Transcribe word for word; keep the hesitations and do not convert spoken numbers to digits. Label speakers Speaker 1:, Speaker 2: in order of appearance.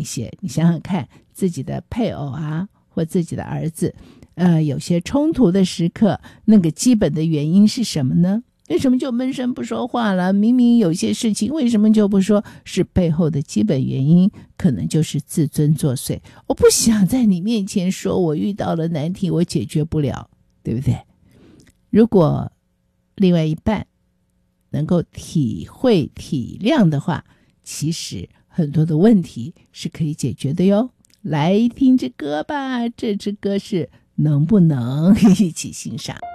Speaker 1: 一些。你想想看，自己的配偶啊，或自己的儿子，呃，有些冲突的时刻，那个基本的原因是什么呢？为什么就闷声不说话了？明明有些事情为什么就不说？是背后的基本原因可能就是自尊作祟。我不想在你面前说我遇到了难题，我解决不了，对不对？如果另外一半能够体会体谅的话，其实很多的问题是可以解决的哟。来听这歌吧，这支歌是能不能一起欣赏。